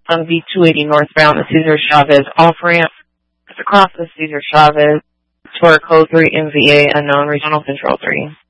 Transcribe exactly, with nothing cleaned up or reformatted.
on V two eighty northbound, the Cesar Chavez off-ramp. It's across the Cesar Chavez, Tour Code three M V A, unknown, regional control three.